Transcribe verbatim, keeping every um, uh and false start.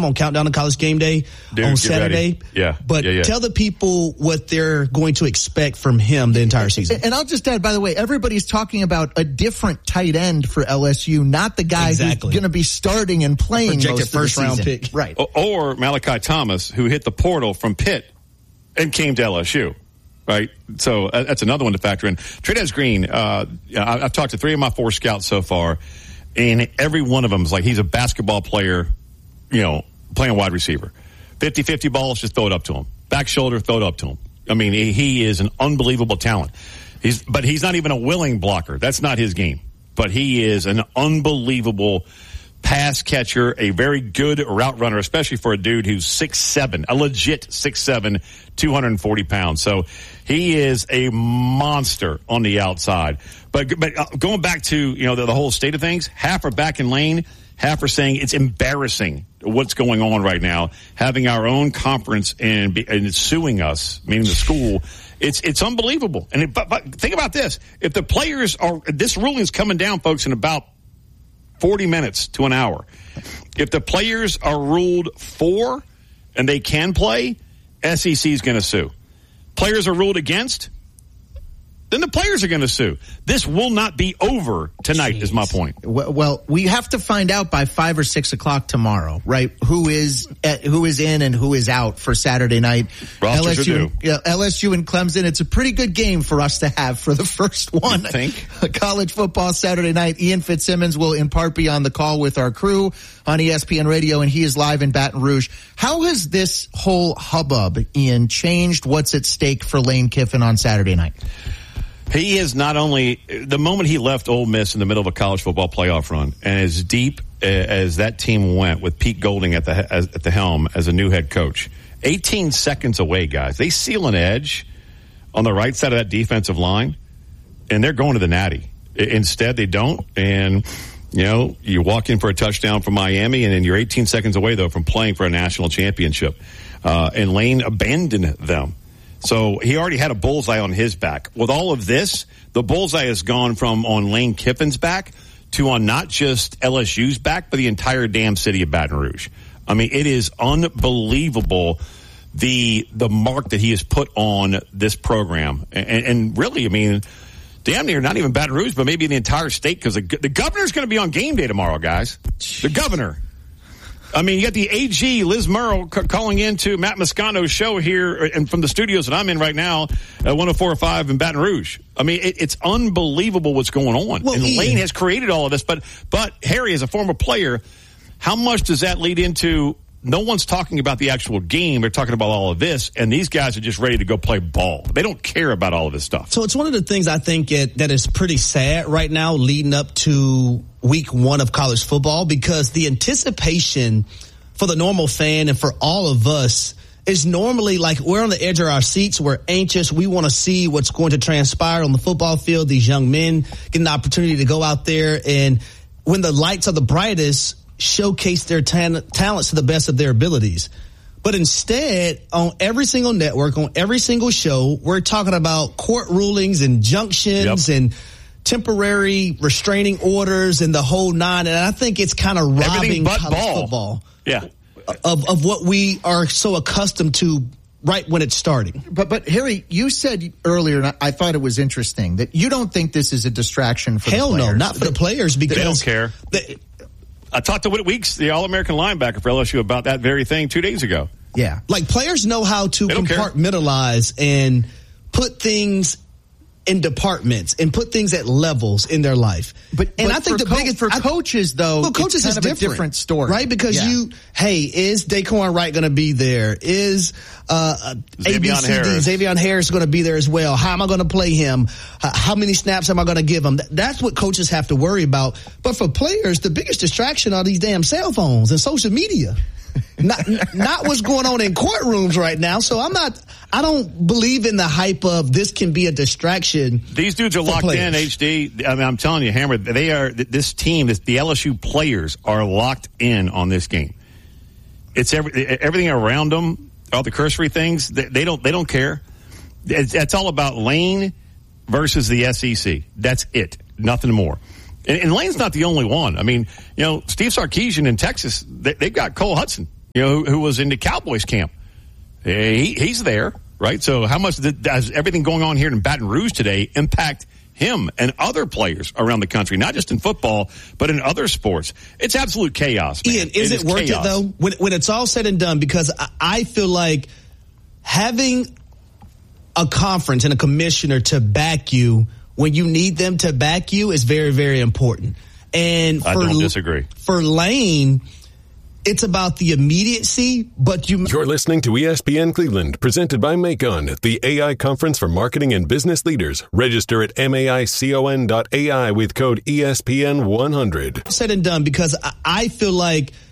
on Countdown to College Game Day Dude, on Saturday. Ready. Yeah. But yeah, yeah. tell the people what they're going to expect from him the entire season. And I'll just add, by the way, everybody's talking about a different tight end for L S U, not the guy exactly. who's going to be starting and playing projected most first of the round season. pick. Right. Or Malachi Thomas, who hit the portal from Pitt and came to L S U. Right, so uh, that's another one to factor in. Trey'Dez Green, uh, I, I've talked to three of my four scouts so far, and every one of them is like he's a basketball player, you know, playing wide receiver. fifty-fifty balls, just throw it up to him. Back shoulder, throw it up to him. I mean, he, he is an unbelievable talent. He's, but he's not even a willing blocker. That's not his game. But he is an unbelievable pass catcher, a very good route runner, especially for a dude who's six seven, a legit six seven, two hundred forty pounds. So he is a monster on the outside. But but uh, going back to, you know, the, the whole state of things, half are back in lane, half are saying it's embarrassing what's going on right now, having our own conference and, be, and suing us, meaning the school. It's it's unbelievable. And it, but, but think about this. If the players are, this ruling is coming down, folks, in about forty minutes to an hour. If the players are ruled for and they can play, S E C is going to sue. Players are ruled against, then the players are going to sue. This will not be over tonight. Jeez. Is my point. Well, well, we have to find out by five or six o'clock tomorrow, right? Who is at, who is in and who is out for Saturday night? Rosters L S U, are due. Yeah, L S U and Clemson. It's a pretty good game for us to have for the first one. You think? College football Saturday night. Ian Fitzsimmons will in part be on the call with our crew on E S P N Radio, and he is live in Baton Rouge. How has this whole hubbub, Ian, changed what's at stake for Lane Kiffin on Saturday night? He is not only, the moment he left Ole Miss in the middle of a college football playoff run, and as deep as that team went with Pete Golding at the as, at the helm as a new head coach, eighteen seconds away, guys. They seal an edge on the right side of that defensive line, and they're going to the Natty. Instead, they don't, and you know, you walk in for a touchdown from Miami, and then you're eighteen seconds away, though, from playing for a national championship. Uh, and Lane abandoned them. So he already had a bullseye on his back. With all of this, the bullseye has gone from on Lane Kiffin's back to on not just L S U's back, but the entire damn city of Baton Rouge. I mean, it is unbelievable the the mark that he has put on this program. And, and really, I mean, damn near not even Baton Rouge, but maybe the entire state, because the, the governor's going to be on game day tomorrow, guys. The governor. I mean, you got the A G, Liz Murrow, c- calling into Matt Moscano's show here and from the studios that I'm in right now at one oh four point five in Baton Rouge. I mean, it, it's unbelievable what's going on. Well, and Ian, Lane has created all of this. But, but Harry, as a former player, how much does that lead into no one's talking about the actual game. They're talking about all of this, and these guys are just ready to go play ball. They don't care about all of this stuff. So it's one of the things I think it, that is pretty sad right now leading up to week one of college football, because the anticipation for the normal fan and for all of us is normally like we're on the edge of our seats. We're anxious. We want to see what's going to transpire on the football field. These young men get an opportunity to go out there and when the lights are the brightest, showcase their ta- talents to the best of their abilities. But instead, on every single network, on every single show, we're talking about court rulings, injunctions, yep. and temporary restraining orders and the whole nine. And I think it's kind of robbing college ball. football yeah. of, of what we are so accustomed to right when it's starting. But, but Harry, you said earlier, and I thought it was interesting, that you don't think this is a distraction for Hell the players. no, not for the players, because they don't care. They, I talked to Whit Weeks, the All-American linebacker for L S U, about that very thing two days ago. Yeah. Like, players know how to compartmentalize and put things in departments and put things at levels in their life. But, and but I think for the co- biggest for I, coaches though, well, coaches it's kind is of different, a different story, right? Because yeah. you, hey, is Daquan Wright going to be there? Is uh, A B C D Xavier Harris going to be there as well? How am I going to play him? How many snaps am I going to give him? That's what coaches have to worry about. But for players, the biggest distraction are these damn cell phones and social media. not not what's going on in courtrooms right now. So I'm not, I don't believe in the hype of this can be a distraction. These dudes are locked players. in, H D. I mean, I'm telling you, Hammer, they are, this team, this, the L S U players are locked in on this game. It's every, everything around them, all the cursory things, they, they don't, they don't care. It's, it's all about Lane versus the S E C. That's it. Nothing more. And, and Lane's not the only one. I mean, you know, Steve Sarkisian in Texas, they, they've got Cole Hudson. you know, who, who was in the Cowboys camp. He, he's there, right? So how much does everything going on here in Baton Rouge today impact him and other players around the country, not just in football, but in other sports? It's absolute chaos, man. Ian, is it, it is worth chaos. it, though, when, when it's all said and done? Because I, I feel like having a conference and a commissioner to back you when you need them to back you is very, very important. And for, I don't disagree. For Lane, it's about the immediacy, but you... You're listening to E S P N Cleveland, presented by Macon, the A I conference for marketing and business leaders. Register at maicon dot A I with code E S P N one hundred. Said and done, because I feel like